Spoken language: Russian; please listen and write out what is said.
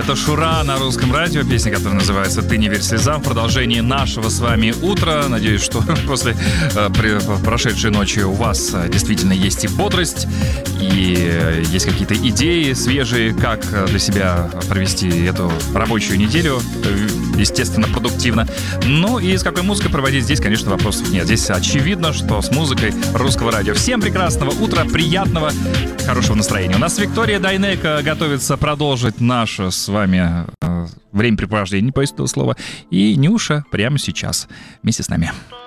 Это Шура на Русском радио, песня, которая называется «Ты не верь слезам». В продолжении нашего с вами утра. Надеюсь, что после прошедшей ночи у вас действительно есть и бодрость, и есть какие-то идеи свежие, как для себя провести эту рабочую неделю, естественно, продуктивно. Ну и с какой музыкой проводить, здесь, конечно, вопросов нет. Здесь очевидно, что с музыкой Русского радио. Всем прекрасного утра, приятного, хорошего настроения. У нас Виктория Дайнеко готовится продолжить наше с вами времяпрепровождение, не боюсь этого слова. И Нюша прямо сейчас вместе с нами.